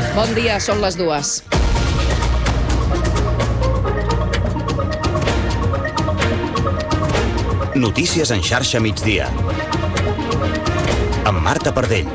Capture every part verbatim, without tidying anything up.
Bon dia, són les dues. Notícies en xarxa migdia. Amb Marta Pardell.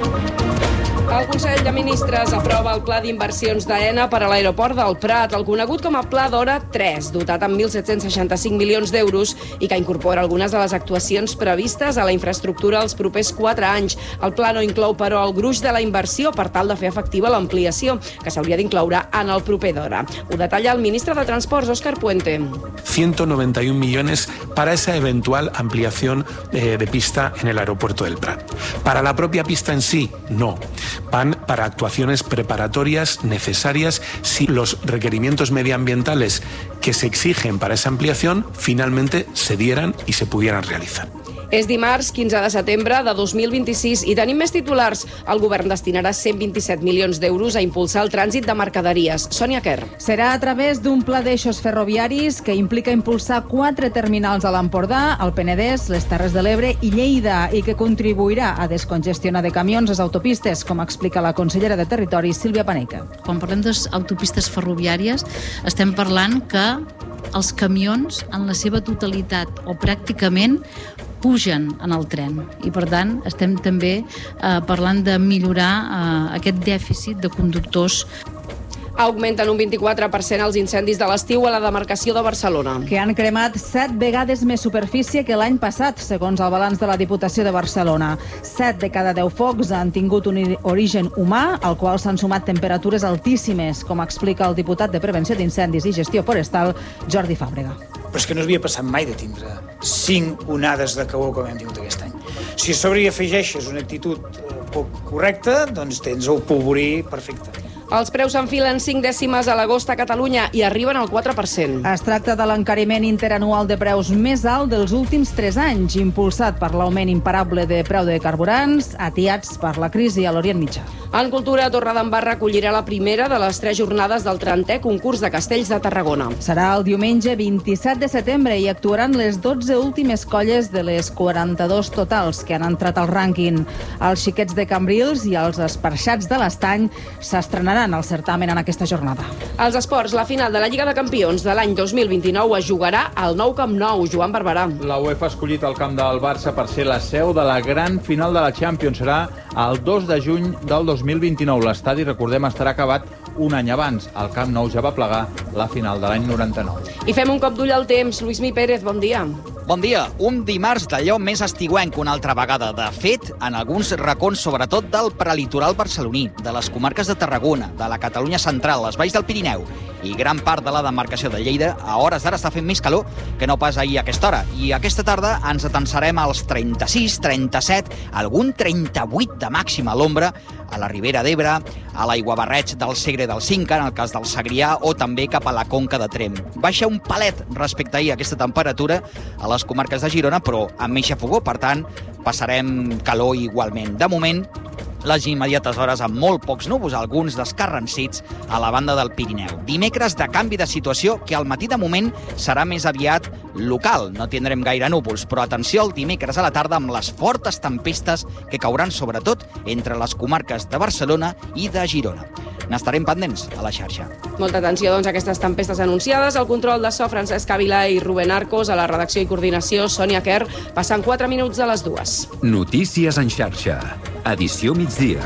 El Consell de Ministres aprova el pla d'inversions d'Aena per a l'aeroport del Prat, el conegut com a Pla d'Hora tres, dotat amb mil set-cents seixanta-cinc milions d'euros i que incorpora algunes de les actuacions previstes a la infraestructura els propers quatre anys. El pla no inclou, però, el gruix de la inversió per tal de fer efectiva l'ampliació, que s'hauria d'incloure en el proper d'hora. Ho detalla el ministre de Transports, Óscar Puente. ciento noventa y un millones para esa eventual ampliación eh, de pista en el aeropuerto del Prat. Para la propia pista en sí, no. Van para actuaciones preparatorias necesarias si los requerimientos medioambientales que se exigen para esa ampliación finalmente se dieran y se pudieran realizar. És dimarts, quinze de setembre de dos mil vint-i-sis i tenim més titulars. El govern destinarà cent vint-i-set milions d'euros a impulsar el trànsit de mercaderies. Sònia Quer. Serà a través d'un pla d'eixos ferroviaris que implica impulsar quatre terminals a l'Empordà, el Penedès, les Terres de l'Ebre i Lleida i que contribuirà a descongestionar de camions les autopistes, com explica la consellera de Territori, Sílvia Paneca. Quan parlem d'autopistes ferroviàries, estem parlant que els camions, en la seva totalitat o pràcticament, pugen en el tren i, per tant, estem també eh, parlant de millorar eh, aquest dèficit de conductors. Augmenten un vint-i-quatre per cent els incendis de l'estiu a la demarcació de Barcelona. Que han cremat set vegades més superfície que l'any passat, segons el balanç de la Diputació de Barcelona. Set de cada deu focs han tingut un origen humà, al qual s'han sumat temperatures altíssimes, com explica el diputat de Prevenció d'Incendis i Gestió Forestal, Jordi Fàbrega. Però és que no havia passat mai de tindre cinc onades de calor com hem tingut aquest any. Si a sobre hi afegeixes una actitud poc correcta, doncs tens el polvorí perfecte. Els preus s'enfilen cinc dècimes a l'agost a Catalunya i arriben al quatre per cent. Es tracta de l'encariment interanual de preus més alt dels últims tres anys, impulsat per l'augment imparable de preu de carburants, atiats per la crisi a l'Orient Mitjà. En cultura, Torredembarra acollirà la primera de les tres jornades del trentè concurs de castells de Tarragona. Serà el diumenge vint-i-set de setembre i actuaran les dotze últimes colles de les quaranta-dos totals que han entrat al rànquing. Els xiquets de Cambrils i els esparxats de l'Estany s'estrenaran al certamen en aquesta jornada. Als esports, la final de la Lliga de Campions de l'any dos mil vint-i-nou es jugarà al nou Camp Nou. Joan Barberà. La UEFA ha escollit el camp del Barça per ser la seu de la gran final de la Champions. Serà el dos de juny del dos mil vint-i-nou. L'estadi, recordem, estarà acabat un any abans. El Camp Nou ja va plegar la final de l'any noranta-nou. I fem un cop d'ull al temps. Lluís Mi Pérez, bon dia. Bon dia. Un dimarts d'allò més estiuenc una altra vegada. De fet, en alguns racons, sobretot del prelitoral barceloní, de les comarques de Tarragona, de la Catalunya central, les valls del Pirineu i gran part de la demarcació de Lleida, a hores d'ara està fent més calor que no pas ahir a aquesta hora. I aquesta tarda ens atensarem als trenta-sis, trenta-set, algun trenta-vuit de màxima a l'ombra, a la Ribera d'Ebre, a l'aiguabarreig del Segre del Cinca, en el cas del Segrià, o també cap a la Conca de Tremp. Baixa un palet respecte a ahir aquesta temperatura a les comarques de Girona, però amb més xafogó, per tant, passarem calor igualment. De moment, les immediates hores amb molt pocs núvols, alguns descarrancits a la banda del Pirineu. Dimecres de canvi de situació que al matí de moment serà més aviat local. No tindrem gaire núvols, però atenció al dimecres a la tarda amb les fortes tempestes que cauran sobretot entre les comarques de Barcelona i de Girona. N'estarem pendents a la xarxa. Molta atenció, doncs, a aquestes tempestes anunciades. El control de so, Francesc Avilà i Rubén Arcos. A la redacció i coordinació, Sònia Quer. Passant quatre minuts de les dues. Notícies en xarxa. Edició migdia.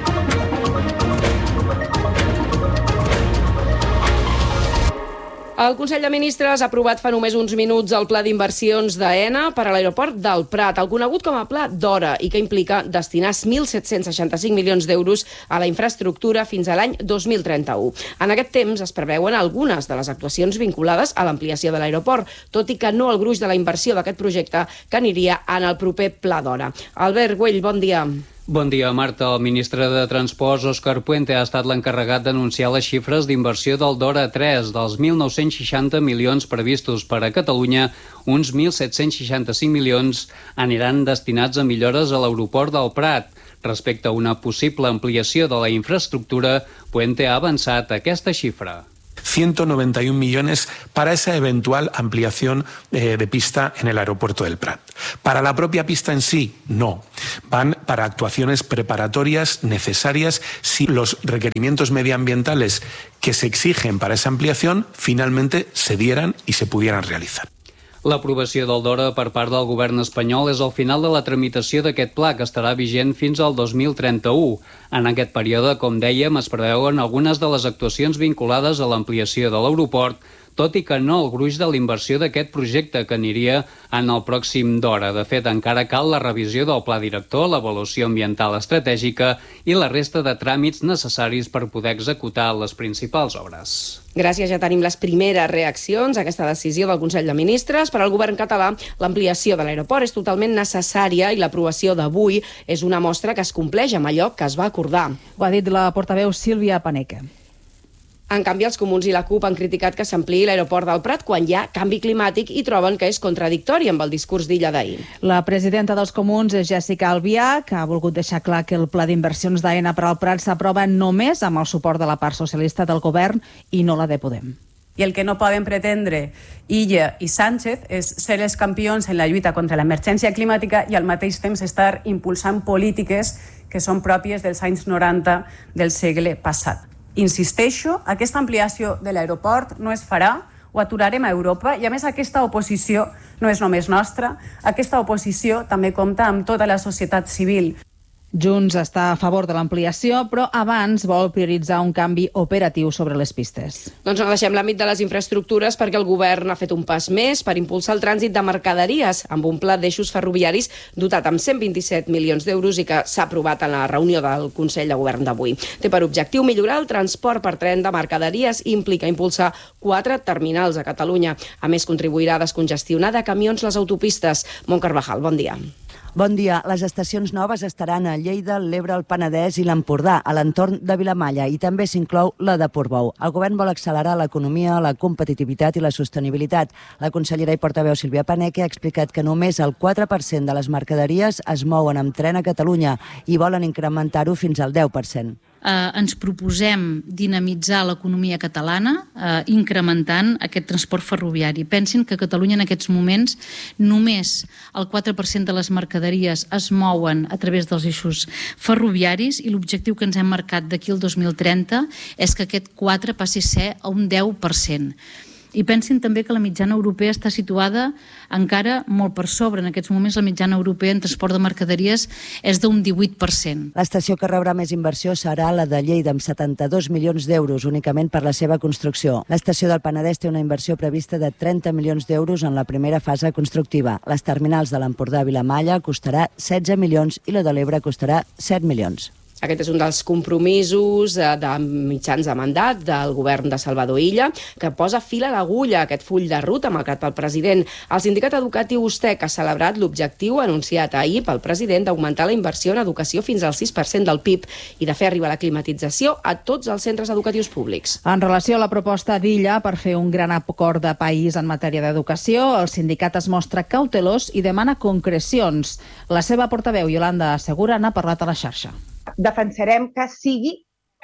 El Consell de Ministres ha aprovat fa només uns minuts el pla d'inversions d'Aena per a l'aeroport del Prat, el conegut com a Pla d'Hora, i que implica destinar mil set-cents seixanta-cinc milions d'euros a la infraestructura fins a l'any dos mil trenta-u. En aquest temps es preveuen algunes de les actuacions vinculades a l'ampliació de l'aeroport, tot i que no el gruix de la inversió d'aquest projecte que aniria en el proper Pla d'Hora. Albert Güell, bon dia. Bon dia, Marta. El ministre de Transports, Óscar Puente, ha estat l'encarregat d'anunciar les xifres d'inversió del d'Hora tres. Dels mil nou-cents seixanta milions previstos per a Catalunya, uns mil set-cents seixanta-cinc milions aniran destinats a millores a l'aeroport del Prat. Respecte a una possible ampliació de la infraestructura, Puente ha avançat aquesta xifra. ciento noventa y un millones para esa eventual ampliación eh, de pista en el aeropuerto del Prat. Para la propia pista en sí, no. Van para actuaciones preparatorias necesarias si los requerimientos medioambientales que se exigen para esa ampliación finalmente se dieran y se pudieran realizar. L'aprovació del DORA per part del govern espanyol és el final de la tramitació d'aquest pla, que estarà vigent fins al dos mil trenta-u. En aquest període, com dèiem, es preveuen algunes de les actuacions vinculades a l'ampliació de l'aeroport, tot i que no el gruix de la inversió d'aquest projecte, que aniria en el pròxim DORA. De fet, encara cal la revisió del pla director, l'avaluació ambiental estratègica i la resta de tràmits necessaris per poder executar les principals obres. Gràcies, ja tenim les primeres reaccions a aquesta decisió del Consell de Ministres. Per al govern català, l'ampliació de l'aeroport és totalment necessària i l'aprovació d'avui és una mostra que es compleix amb allò que es va acordar. Ho ha dit la portaveu Sílvia Paneque. En canvi, els comuns i la CUP han criticat que s'ampliï l'aeroport del Prat quan hi ha canvi climàtic i troben que és contradictori amb el discurs d'Illa d'ahir. La presidenta dels comuns és Jessica Albiach, que ha volgut deixar clar que el pla d'inversions d'AENA per al Prat s'aprova només amb el suport de la part socialista del govern i no la de Podem. I el que no poden pretendre Illa i Sánchez és ser els campions en la lluita contra l'emergència climàtica i al mateix temps estar impulsant polítiques que són pròpies dels anys noranta del segle passat. Insisteixo, aquesta ampliació de l'aeroport no es farà, ho aturarem a Europa i a més aquesta oposició no és només nostra, aquesta oposició també compta amb tota la societat civil. Junts està a favor de l'ampliació, però abans vol prioritzar un canvi operatiu sobre les pistes. Doncs no deixem l'àmbit de les infraestructures perquè el govern ha fet un pas més per impulsar el trànsit de mercaderies amb un pla d'eixos ferroviaris dotat amb cent vint-i-set milions d'euros i que s'ha aprovat en la reunió del Consell de Govern d'avui. Té per objectiu millorar el transport per tren de mercaderies i implica impulsar quatre terminals a Catalunya. A més, contribuirà a descongestionar de camions les autopistes. Mont Carvajal, bon dia. Bon dia. Les estacions noves estaran a Lleida, l'Ebre, el Penedès i l'Empordà, a l'entorn de Vilamalla, i també s'inclou la de Portbou. El govern vol accelerar l'economia, la competitivitat i la sostenibilitat. La consellera i portaveu Sílvia Paneque ha explicat que només el quatre per cent de les mercaderies es mouen amb tren a Catalunya i volen incrementar-ho fins al deu per cent. Eh, ens proposem dinamitzar l'economia catalana eh, incrementant aquest transport ferroviari. Pensin que a Catalunya en aquests moments només el quatre per cent de les mercaderies es mouen a través dels eixos ferroviaris i l'objectiu que ens hem marcat d'aquí al dos mil trenta és que aquest quatre passi a ser a un deu per cent. I pensin també que la mitjana europea està situada encara molt per sobre. En aquests moments la mitjana europea en transport de mercaderies és d'un divuit per cent. L'estació que rebrà més inversió serà la de Lleida, amb setanta-dos milions d'euros únicament per la seva construcció. L'estació del Penedès té una inversió prevista de trenta milions d'euros en la primera fase constructiva. Les terminals de l'Empordà-Vilamalla costarà setze milions i la de l'Ebre costarà set milions. Aquest és un dels compromisos de mitjans de mandat del govern de Salvador Illa, que posa fil a l'agulla a aquest full de ruta marcat pel president. El sindicat educatiu USTEC ha celebrat l'objectiu anunciat ahir pel president d'augmentar la inversió en educació fins al sis per cent del P I B i de fer arribar la climatització a tots els centres educatius públics. En relació a la proposta d'Illa per fer un gran acord de país en matèria d'educació, el sindicat es mostra cautelós i demana concrecions. La seva portaveu, Iolanda Segura, n'ha parlat a la xarxa. Defensarem que sigui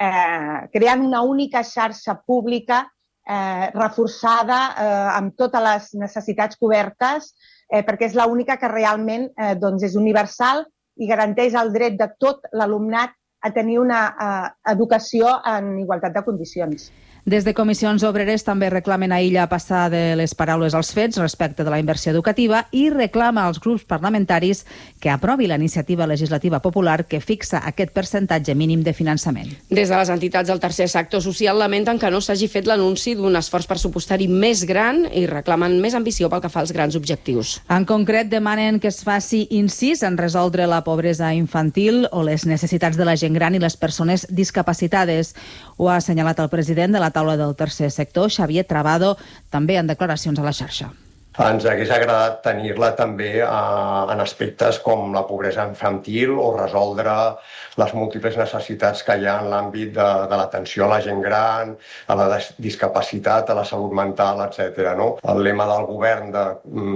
eh, creant una única xarxa pública eh, reforçada eh, amb totes les necessitats cobertes eh, perquè és l'única que realment eh, doncs és universal i garanteix el dret de tot l'alumnat a tenir una eh, educació en igualtat de condicions. Des de Comissions Obreres també reclamen a Illa passar de les paraules als fets respecte de la inversió educativa i reclama als grups parlamentaris que aprovi la iniciativa legislativa popular que fixa aquest percentatge mínim de finançament. Des de les entitats del tercer sector social lamenten que no s'hagi fet l'anunci d'un esforç pressupostari més gran i reclamen més ambició pel que fa als grans objectius. En concret, demanen que es faci incís en resoldre la pobresa infantil o les necessitats de la gent gran i les persones discapacitades. Ho ha assenyalat el president de la taula del tercer sector, Xavier Trabado, també en declaracions a la xarxa. Ens hagués agradat tenir-la també eh, en aspectes com la pobresa infantil o resoldre les múltiples necessitats que hi ha en l'àmbit de, de l'atenció a la gent gran, a la discapacitat, a la salut mental, etcètera. No? El lema del govern de,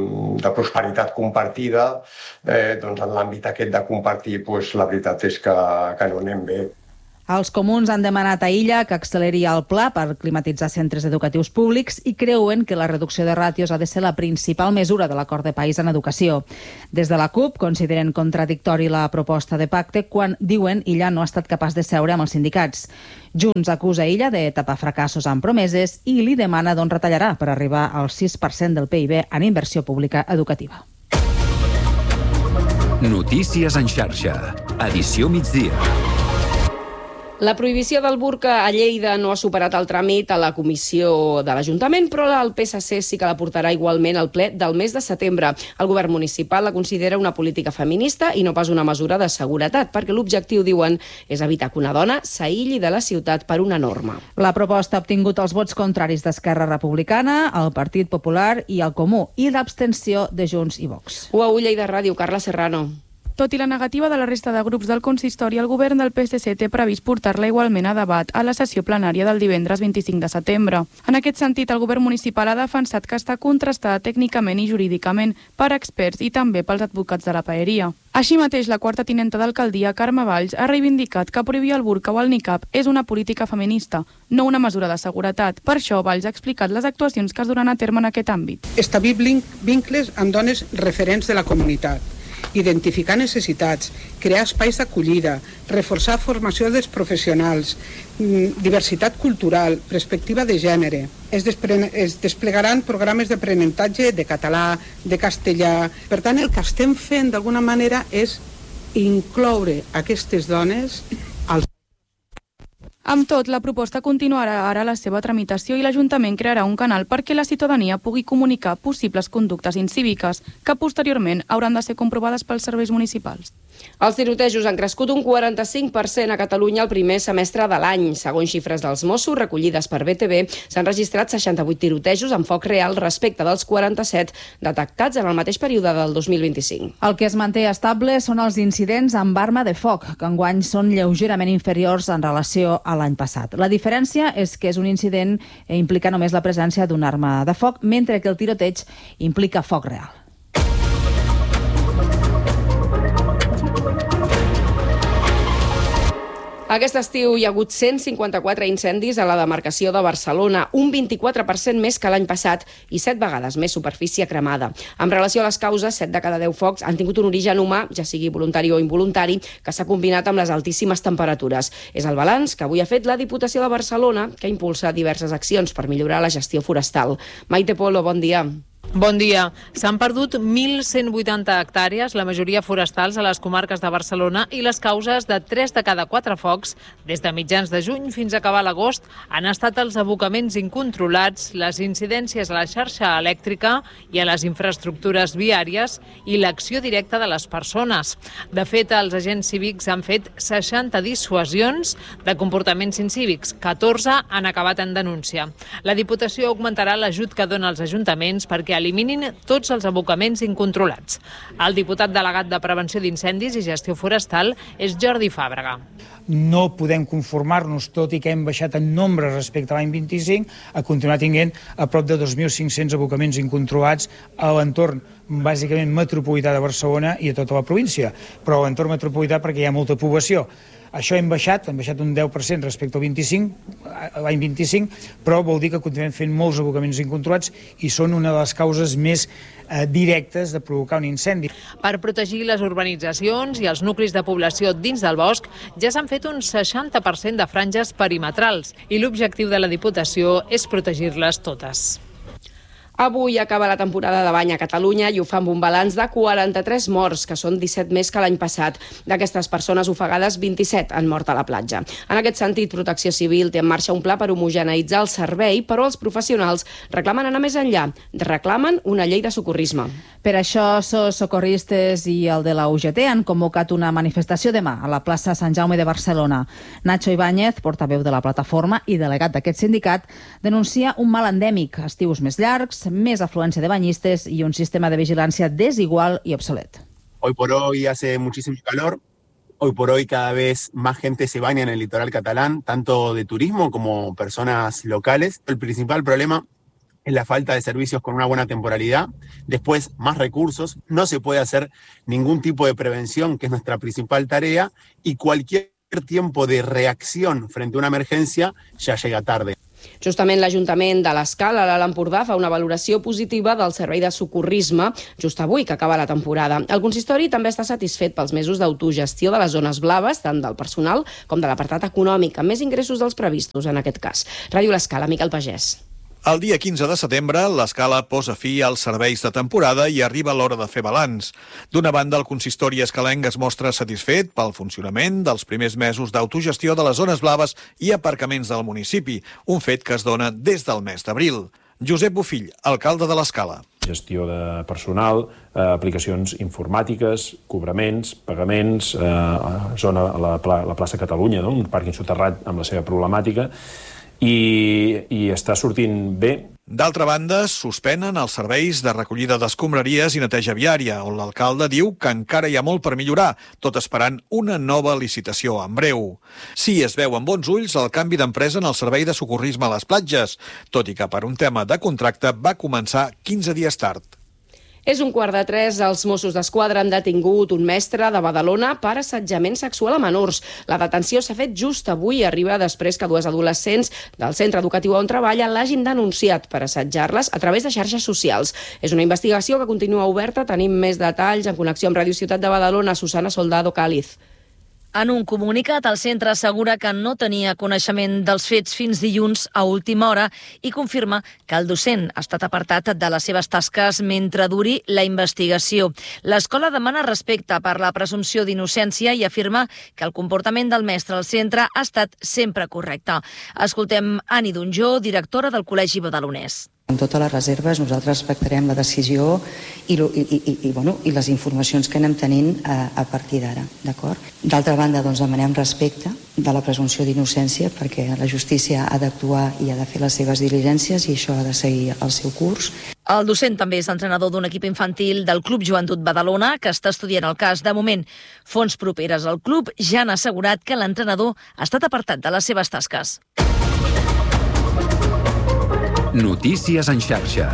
de prosperitat compartida, eh, doncs en l'àmbit aquest de compartir, doncs, la veritat és que, que no anem bé. Els comuns han demanat a Illa que acceleri el pla per climatitzar centres educatius públics i creuen que la reducció de ràtios ha de ser la principal mesura de l'acord de país en educació. Des de la CUP consideren contradictori la proposta de pacte quan diuen Illa no ha estat capaç de seure amb els sindicats. Junts acusa Illa de tapar fracassos amb promeses i li demana d'on retallarà per arribar al sis per cent del P I B en inversió pública educativa. Notícies en xarxa. Edició migdia. La prohibició del burca a Lleida no ha superat el tràmit a la comissió de l'Ajuntament, però el P S C sí que la portarà igualment al ple del mes de setembre. El govern municipal la considera una política feminista i no pas una mesura de seguretat, perquè l'objectiu, diuen, és evitar que una dona s'aïlli de la ciutat per una norma. La proposta ha obtingut els vots contraris d'Esquerra Republicana, el Partit Popular i el Comú, i l'abstenció de Junts i Vox. U A U Lleida Ràdio, Carla Serrano. Tot i la negativa de la resta de grups del consistori, el govern del P S C té previst portar-la igualment a debat a la sessió plenària del divendres vint-i-cinc de setembre. En aquest sentit, el govern municipal ha defensat que està contrastada tècnicament i jurídicament per experts i també pels advocats de la paeria. Així mateix, la quarta tinenta d'alcaldia, Carme Valls, ha reivindicat que prohibir el burca o el niqab és una política feminista, no una mesura de seguretat. Per això, Valls ha explicat les actuacions que es duran a terme en aquest àmbit. Establir vincles amb dones referents de la comunitat, identificar necessitats, crear espais d'acollida, reforçar formació dels professionals, diversitat cultural, perspectiva de gènere. Es, es desplegaran programes d'aprenentatge de català, de castellà. Per tant, el que estem fent d'alguna manera és incloure aquestes dones als... Amb tot, la proposta continuarà ara la seva tramitació i l'Ajuntament crearà un canal perquè la ciutadania pugui comunicar possibles conductes incíviques que posteriorment hauran de ser comprovades pels serveis municipals. Els tirotejos han crescut un quaranta-cinc per cent a Catalunya el primer semestre de l'any. Segons xifres dels Mossos recollides per B T V, s'han registrat seixanta-vuit tirotejos amb foc real respecte dels quaranta-set detectats en el mateix període del dos mil vint-i-cinc. El que es manté estable són els incidents amb arma de foc, que enguany són lleugerament inferiors en relació a l'any passat. La diferència és que és un incident que implica només la presència d'una arma de foc, mentre que el tiroteig implica foc real. Aquest estiu hi ha hagut cent cinquanta-quatre incendis a la demarcació de Barcelona, un vint-i-quatre per cent més que l'any passat i set vegades més superfície cremada. En relació a les causes, set de cada deu focs han tingut un origen humà, ja sigui voluntari o involuntari, que s'ha combinat amb les altíssimes temperatures. És el balanç que avui ha fet la Diputació de Barcelona, que impulsa diverses accions per millorar la gestió forestal. Maite Polo, bon dia. Bon dia. S'han perdut mil cent vuitanta hectàrees, la majoria forestals a les comarques de Barcelona, i les causes de tres de cada quatre focs, des de mitjans de juny fins a acabar l'agost, han estat els abocaments incontrolats, les incidències a la xarxa elèctrica i a les infraestructures viàries i l'acció directa de les persones. De fet, els agents cívics han fet seixanta dissuasions de comportaments incívics, catorze han acabat en denúncia. La Diputació augmentarà l'ajut que dona als ajuntaments perquè eliminin tots els abocaments incontrolats. El diputat delegat de Prevenció d'Incendis i Gestió Forestal és Jordi Fàbrega. No podem conformar-nos, tot i que hem baixat en nombre respecte a l'any vint-i-cinc, a continuar tinguent a prop de dos mil cinc-cents abocaments incontrolats a l'entorn bàsicament metropolità de Barcelona i a tota la província, però a l'entorn metropolità perquè hi ha molta població. Això hem baixat, hem baixat un deu per cent respecte al vint-i-cinc, l'any vint-i-cinc, però vol dir que continuem fent molts abocaments incontrolats i són una de les causes més eh, directes de provocar un incendi. Per protegir les urbanitzacions i els nuclis de població dins del bosc ja s'han fet un seixanta per cent de franges perimetrals i l'objectiu de la Diputació és protegir-les totes. Avui acaba la temporada de bany a Catalunya i ho fa amb un balanç de quaranta-tres morts, que són disset més que l'any passat. D'aquestes persones ofegades, vint-i-set han mort a la platja. En aquest sentit, Protecció Civil té en marxa un pla per homogeneïtzar el servei, però els professionals reclamen anar més enllà. Reclamen una llei de socorrisme. Per això, SOS Socorristes i el de la U G T han convocat una manifestació demà a la plaça Sant Jaume de Barcelona. Nacho Ibáñez, portaveu de la plataforma i delegat d'aquest sindicat, denuncia un mal endèmic, estius més llargs, més afluència de banyistes y un sistema de vigilancia desigual y obsoleto. Hoy por hoy hace muchísimo calor, hoy por hoy cada vez más gente se baña en el litoral catalán, tanto de turismo como personas locales. El principal problema es la falta de servicios con una buena temporalidad, después más recursos, no se puede hacer ningún tipo de prevención, que es nuestra principal tarea, y cualquier tiempo de reacción frente a una emergencia ya llega tarde. Justament l'Ajuntament de l'Escala, a l'Alt Empordà, fa una valoració positiva del servei de socorrisme just avui, que acaba la temporada. El consistori també està satisfet pels mesos d'autogestió de les zones blaves, tant del personal com de l'apartat econòmic, amb més ingressos dels previstos en aquest cas. Ràdio l'Escala, Miquel Pagès. El dia quinze de setembre, l'Escala posa fi als serveis de temporada i arriba l'hora de fer balanç. D'una banda, el consistori escalenc es mostra satisfet pel funcionament dels primers mesos d'autogestió de les zones blaves i aparcaments del municipi, un fet que es dona des del mes d'abril. Josep Bofill, alcalde de l'Escala. Gestió de personal, eh, aplicacions informàtiques, cobraments, pagaments, eh, zona, la, la plaça Catalunya, no? Un pàrquing soterrat amb la seva problemàtica, i, i està sortint bé. D'altra banda, suspenen els serveis de recollida d'escombraries i neteja viària, on l'alcalde diu que encara hi ha molt per millorar, tot esperant una nova licitació en breu. Sí, es veu amb bons ulls el canvi d'empresa en el servei de socorrisme a les platges, tot i que per un tema de contracte va començar quinze dies tard. És un quart de tres, els Mossos d'Esquadra han detingut un mestre de Badalona per assetjament sexual a menors. La detenció s'ha fet just avui i arriba després que dues adolescents del centre educatiu on treballen l'hagin denunciat per assetjar-les a través de xarxes socials. És una investigació que continua oberta. Tenim més detalls en connexió amb Ràdio Ciutat de Badalona. Susana Soldado Cáliz. En un comunicat, el centre assegura que no tenia coneixement dels fets fins dilluns a última hora i confirma que el docent ha estat apartat de les seves tasques mentre duri la investigació. L'escola demana respecte per la presumpció d'innocència i afirma que el comportament del mestre al centre ha estat sempre correcte. Escoltem Ani Donjó, directora del Col·legi Badalonès. Amb totes les reserves nosaltres respectarem la decisió i, i, i, i, bueno, i les informacions que anem tenint a, a partir d'ara, d'acord? D'altra banda, doncs, demanem respecte de la presumpció d'innocència perquè la justícia ha d'actuar i ha de fer les seves diligències i això ha de seguir el seu curs. El docent també és entrenador d'un equip infantil del Club Joventut Badalona que està estudiant el cas. De moment, fonts properes al club ja han assegurat que l'entrenador ha estat apartat de les seves tasques. Notícies en xarxa.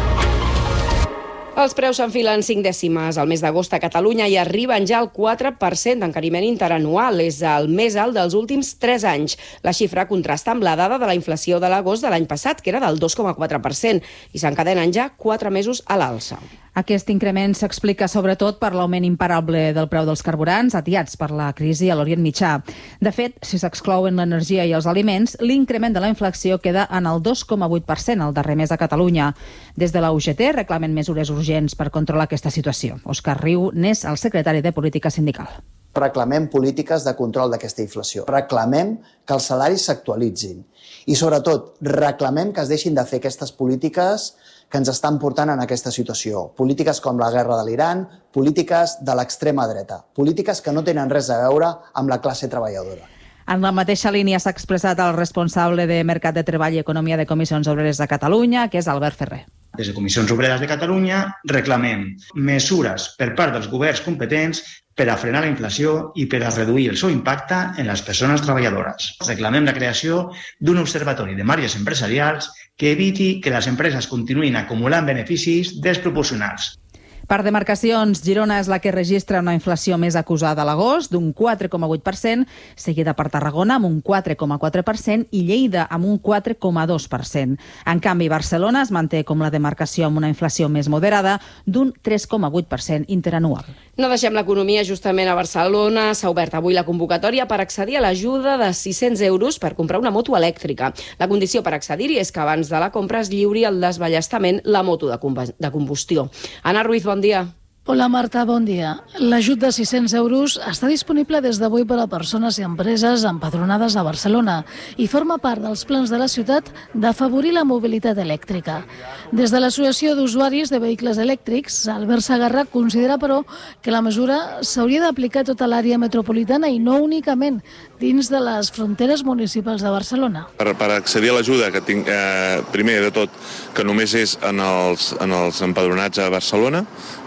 Els preus s'enfilen cinc dècimes al mes d'agost a Catalunya i arriben ja al quatre per cent d'encariment interanual. És el més alt dels últims tres anys. La xifra contrasta amb la dada de la inflació de l'agost de l'any passat, que era del dos coma quatre per cent, i s'encadenen ja quatre mesos a l'alça. Aquest increment s'explica sobretot per l'augment imparable del preu dels carburants, atiats per la crisi a l'Orient Mitjà. De fet, si s'exclouen l'energia i els aliments, l'increment de la inflació queda en el dos coma vuit per cent el darrer mes a Catalunya. Des de la U G T reclamen mesures urgents per controlar aquesta situació. Òscar Riu n'és el secretari de Política Sindical. Reclamem polítiques de control d'aquesta inflació. Reclamem que els salaris s'actualitzin. I, sobretot, reclamem que es deixin de fer aquestes polítiques que ens estan portant en aquesta situació. Polítiques com la guerra de l'Iran, polítiques de l'extrema dreta, polítiques que no tenen res a veure amb la classe treballadora. En la mateixa línia s'ha expressat el responsable de Mercat de Treball i Economia de Comissions Obreres de Catalunya, que és Albert Ferrer. Des de Comissions Obreres de Catalunya reclamem mesures per part dels governs competents per a frenar la inflació i per a reduir el seu impacte en les persones treballadores. Reclamem la creació d'un observatori de marges empresarials que eviti que les empreses continuïn acumulant beneficis desproporcionals. Per demarcacions, Girona és la que registra una inflació més acusada a l'agost, d'un quatre coma vuit per cent, seguida per Tarragona amb un quatre coma quatre per cent i Lleida amb un quatre coma dos per cent. En canvi, Barcelona es manté com la demarcació amb una inflació més moderada d'un tres coma vuit per cent interanual. No deixem l'economia justament a Barcelona. S'ha obert avui la convocatòria per accedir a l'ajuda de sis-cents euros per comprar una moto elèctrica. La condició per accedir-hi és que abans de la compra es lliuri el desballestament la moto de combustió. Anna Ruiz, bon dia. Hola Marta, bon dia. L'ajut de sis-cents euros està disponible des d'avui per a persones i empreses empadronades a Barcelona i forma part dels plans de la ciutat d'afavorir la mobilitat elèctrica. Des de l'Associació d'Usuaris de Vehicles Elèctrics, Albert Sagarra considera, però, que la mesura s'hauria d'aplicar a tota l'àrea metropolitana i no únicament dins de les fronteres municipals de Barcelona. Per, per accedir a l'ajuda, que tinc, eh, primer de tot, que només és en els, en els empadronats a Barcelona, per tant,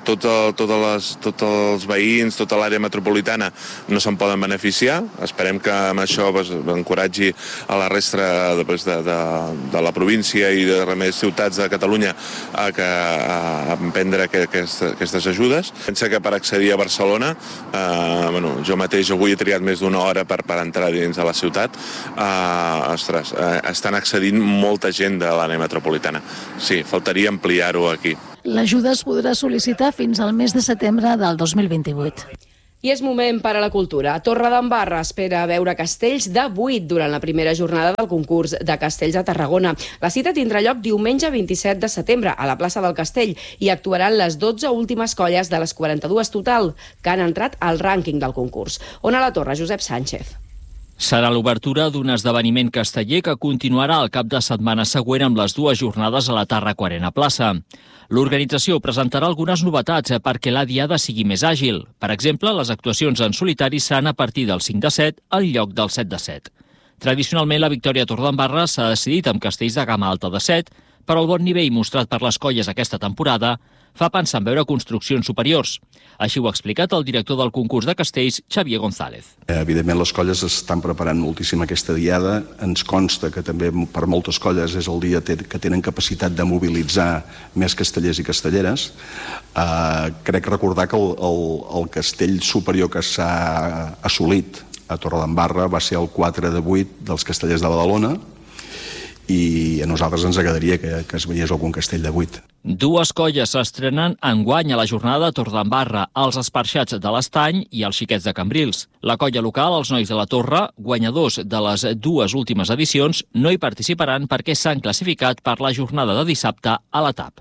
tot el, totes les, tots els veïns, tota l'àrea metropolitana no se'n poden beneficiar. Esperem que amb això pues, encoratgi a la resta de, de, de, de la província i de més ciutats de Catalunya a, que, a emprendre aquestes, aquestes ajudes. Pensa que per accedir a Barcelona, eh, bueno, jo mateix avui he triat més d'una hora per, per entrar dins de la ciutat, eh, ostres, eh, estan accedint molta gent de l'àrea metropolitana. Sí, faltaria ampliar-ho aquí. L'ajuda es podrà sol·licitar fins al mes de setembre del dos mil vint-i-vuit. I és moment per a la cultura. Torredembarra espera veure castells de vuit durant la primera jornada del concurs de castells a Tarragona. La cita tindrà lloc diumenge vint-i-set de setembre a la plaça del Castell i actuaran les dotze últimes colles de les quaranta-dues total que han entrat al rànquing del concurs. On a la Torre, Josep Sánchez. Serà l'obertura d'un esdeveniment casteller que continuarà el cap de setmana següent amb les dues jornades a la Tàrraco Arena Plaça. L'organització presentarà algunes novetats perquè la diada sigui més àgil. Per exemple, les actuacions en solitari seran a partir del cinc de set en lloc del set de set. Tradicionalment, la Victòria Torredembarra s'ha decidit amb castells de gamma alta de set, però el bon nivell mostrat per les colles aquesta temporada fa pensar en veure construccions superiors. Així ho ha explicat el director del concurs de castells, Xavier González. Evidentment, les colles estan preparant moltíssim aquesta diada. Ens consta que també per moltes colles és el dia que tenen capacitat de mobilitzar més castellers i castelleres. Uh, crec recordar que el, el, el castell superior que s'ha assolit a Torredembarra va ser el quatre de vuit dels castellers de Badalona, i a nosaltres ens agradaria que, que es veiés algun castell de vuit. Dues colles s'estrenen enguany a la jornada de Torredembarra, els Esparxats de l'Estany i els Xiquets de Cambrils. La colla local, els Nois de la Torre, guanyadors de les dues últimes edicions, no hi participaran perquè s'han classificat per la jornada de dissabte a la T A P.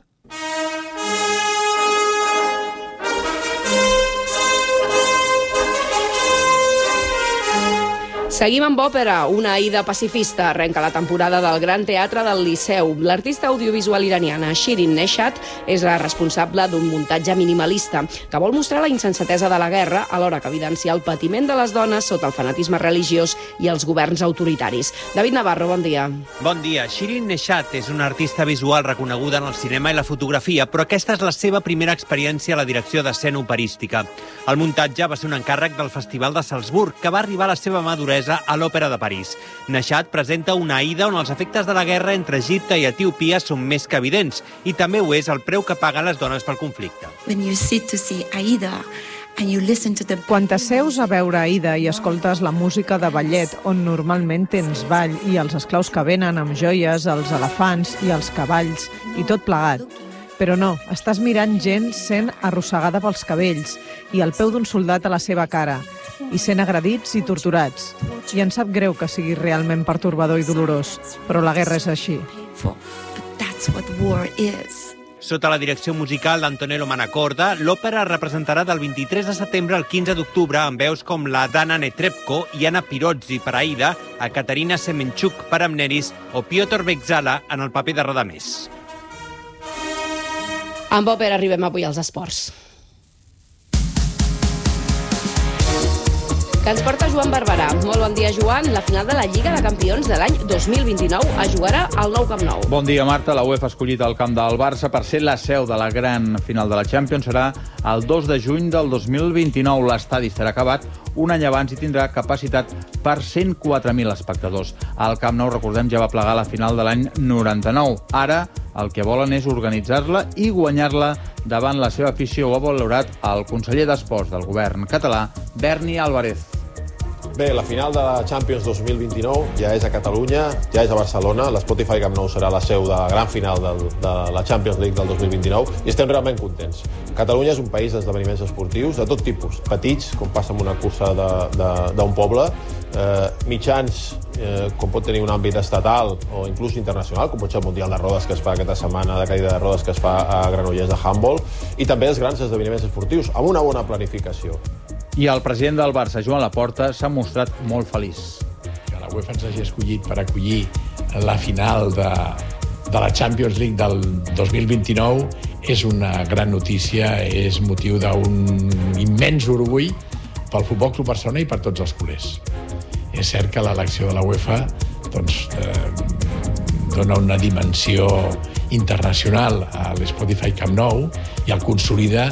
Seguim amb òpera. Una Aida pacifista arrenca la temporada del Gran Teatre del Liceu. L'artista audiovisual iraniana Shirin Neshat és la responsable d'un muntatge minimalista que vol mostrar la insensatesa de la guerra alhora que evidencia el patiment de les dones sota el fanatisme religiós i els governs autoritaris. David Navarro, bon dia. Bon dia. Shirin Neshat és una artista visual reconeguda en el cinema i la fotografia, però aquesta és la seva primera experiència a la direcció d'escena operística. El muntatge va ser un encàrrec del Festival de Salzburg, que va arribar a la seva maduresa a l'Òpera de París. Neshat presenta una Aida on els efectes de la guerra entre Egipte i Etiòpia són més que evidents, i també ho és el preu que paguen les dones pel conflicte. When you sit to see Aida, and you listen to the... Quan t'asseus a veure Aida i escoltes la música de ballet, on normalment tens ball i els esclaus que venen amb joies, els elefants i els cavalls, i tot plegat. Però no, estàs mirant gent sent arrossegada pels cabells i el peu d'un soldat a la seva cara, i sent agredits i torturats. I ens sap greu que sigui realment pertorbador i dolorós, però la guerra és així. Sota la direcció musical d'Antonello Manacorda, l'òpera representarà del vint-i-tres de setembre al quinze d'octubre amb veus com la d'Anna Netrebko i Anna Pirozzi per Aida, a Katerina Semenchuk per Amneris o Piotr Bekzala en el paper de Radamés. Amb òpera arribem avui als esports. Que ens porta Joan Barberà. Molt bon dia, Joan. La final de la Lliga de Campions de l'any dos mil vint-i-nou es jugarà al nou Camp Nou. Bon dia, Marta. La UEFA ha escollit el camp del Barça per ser la seu de la gran final de la Champions. Serà el dos de juny del dos mil vint-i-nou. L'estadi estarà acabat un any abans i tindrà capacitat per cent quatre mil espectadors. El Camp Nou, recordem, ja va plegar la final de l'any noranta-nou. Ara el que volen és organitzar-la i guanyar-la davant la seva afició. Ho ha valorat el conseller d'Esports del govern català, Berni Álvarez. Bé, la final de la Champions dos mil vint-i-nou ja és a Catalunya, ja és a Barcelona. L'Spotify Camp Nou serà la seu de la gran final del, de la Champions League del dos mil vint-i-nou i estem realment contents. Catalunya és un país d'esdeveniments esportius de tot tipus, petits, com passa amb una cursa d'un poble, eh, mitjans, eh, com pot tenir un àmbit estatal o inclús internacional, com pot ser el Mundial de Rodes que es fa aquesta setmana, de caïda de rodes que es fa a Granollers de handball, i també els grans esdeveniments esportius, amb una bona planificació. I el president del Barça, Joan Laporta, s'ha mostrat molt feliç. Que la UEFA ens hagi escollit per acollir la final de, de la Champions League del dos mil vint-i-nou és una gran notícia, és motiu d'un immens orgull pel Futbol Club Barcelona i per tots els culers. És cert que l'elecció de la UEFA doncs, eh, dona una dimensió internacional a l'Spotify Camp Nou i el consolida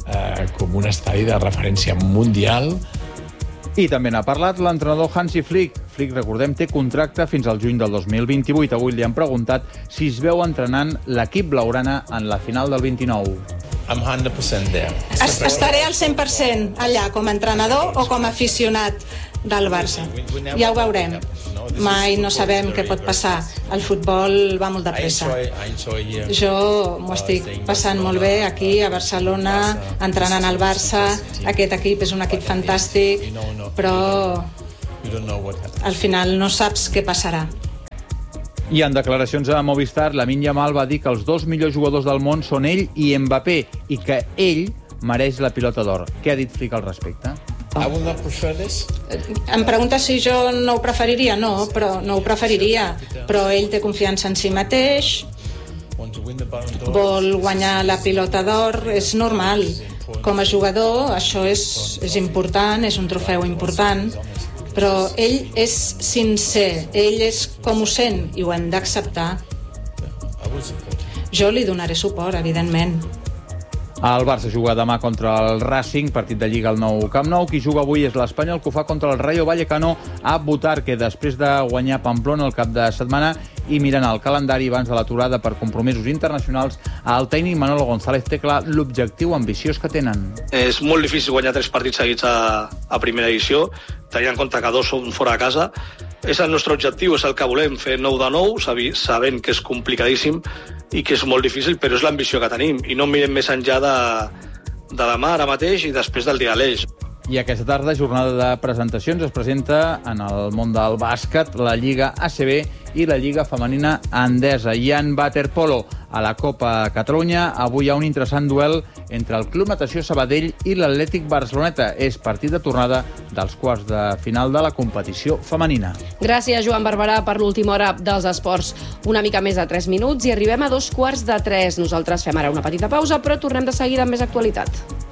eh, com un estadi de referència mundial. I també n'ha parlat l'entrenador Hansi Flick. Flick, recordem, té contracte fins al juny del dos mil vint-i-vuit. Avui li han preguntat si es veu entrenant l'equip blaugrana en la final del vint-i-nou. I'm one hundred percent there. Estaré al cent per cent allà, com a entrenador o com a aficionat del Barça. Ja ho veurem. Mai no sabem què pot passar. El futbol va molt de pressa. Jo m'ho estic passant molt bé aquí a Barcelona, entrenant al Barça. Aquest equip és un equip fantàstic, però al final no saps què passarà. I en declaracions a Movistar, Lamine Yamal va dir que els dos millors jugadors del món són ell i Mbappé i que ell mereix la pilota d'or. Què ha dit Flick al respecte? Em pregunta si jo no ho preferiria? No, però no ho preferiria. Però ell té confiança en si mateix, vol guanyar la pilota d'or, és normal. Com a jugador, això és, és important, és un trofeu important, però ell és sincer, ell és com ho sent i ho hem d'acceptar. Jo li donaré suport, evidentment. El Barça juga demà contra el Racing, partit de Lliga al nou Camp Nou. Qui juga avui és l'Espanyol, que ho fa contra el Rayo Vallecano a Butarque, després de guanyar Pamplona el cap de setmana i mirant el calendari abans de l'aturada per compromisos internacionals. El tècnic Manolo González té clar l'objectiu ambiciós que tenen. És molt difícil guanyar tres partits seguits a, a primera edició, tenint en compte que dos són fora de casa. És el nostre objectiu, és el que volem, fer nou de nou, sabent que és complicadíssim i que és molt difícil, però és l'ambició que tenim. I no mirem més enllà de, de demà, ara mateix, i després del dia d'Aleix. I aquesta tarda, jornada de presentacions, es presenta en el món del bàsquet la Lliga A C B i la Lliga Femenina Endesa. I en waterpolo, a la Copa Catalunya, avui hi ha un interessant duel entre el Club Natació Sabadell i l'Atlètic Barceloneta. És partit de tornada dels quarts de final de la competició femenina. Gràcies, Joan Barberà, per l'última hora dels esports. Una mica més de tres minuts i arribem a dos quarts de tres. Nosaltres fem ara una petita pausa, però tornem de seguida amb més actualitat.